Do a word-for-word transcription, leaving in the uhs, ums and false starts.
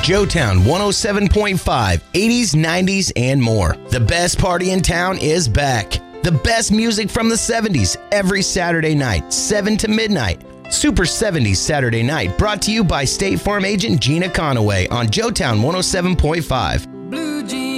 Joetown one oh seven point five, eighties, nineties, and more. The best party in town is back. The best music from the seventies every Saturday night, seven to midnight. Super seventies Saturday Night, brought to you by State Farm agent Gina Conaway on Joetown one oh seven point five.